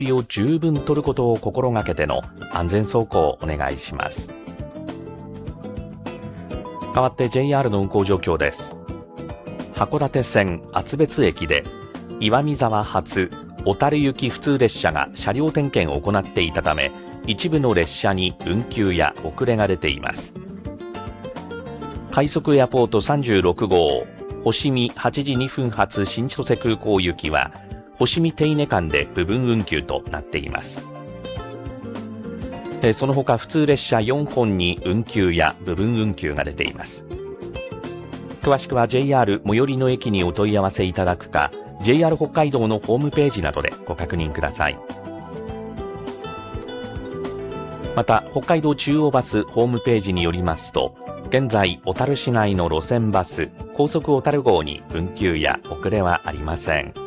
費を十分取ることを心がけての安全走行をお願いします。代わって JR の運行状況です。函館線厚別駅で岩見沢発小樽行き普通列車が車両点検を行っていたため、一部の列車に運休や遅れが出ています。快速エアポート36号星見8時2分発新千歳空港行きは星見手稲間で部分運休となっています。その他普通列車4本に運休や部分運休が出ています。詳しくは JR 最寄りの駅にお問い合わせいただくか、 JR 北海道のホームページなどでご確認ください。また北海道中央バスホームページによりますと、現在小樽市内の路線バス高速小樽号に運休や遅れはありません。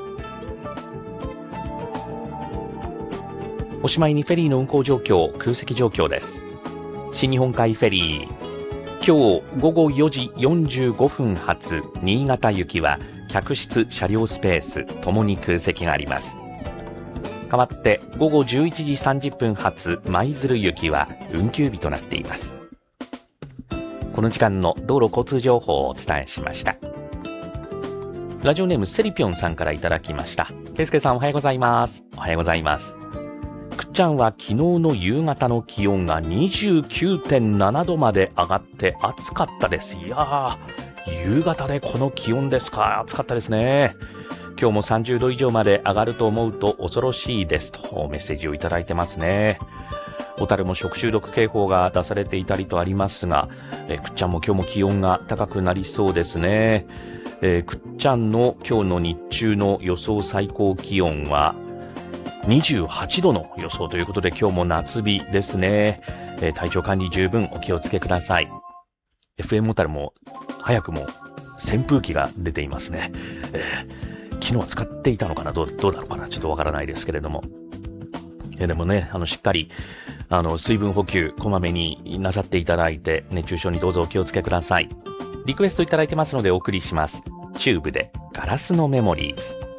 おしまいにフェリーの運航状況、空席状況です。新日本海フェリー、今日午後4時45分発新潟行きは客室車両スペースともに空席があります。代わって午後11時30分発舞鶴行きは運休日となっています。この時間の道路交通情報をお伝えしました。ラジオネームセリピョンさんからいただきました。ケイスケさんおはようございます。おはようございます。くっちゃんは昨日の夕方の気温が 29.7 度まで上がって暑かったです。いやー、夕方でこの気温ですか。暑かったですね。今日も30度以上まで上がると思うと恐ろしいですとメッセージをいただいてますね。小樽も食中毒警報が出されていたりとありますが、くっちゃんも今日も気温が高くなりそうですね。くっちゃんの今日の日中の予想最高気温は28度の予想ということで、今日も夏日ですね。体調管理十分お気をつけください。FM 小樽も早くも扇風機が出ていますね。昨日は使っていたのかな、どうなのかな、ちょっとわからないですけれども。でもね、しっかり水分補給こまめになさっていただいて、熱中症にどうぞお気をつけください。リクエストいただいてますのでお送りします。チューブでガラスのメモリーズ。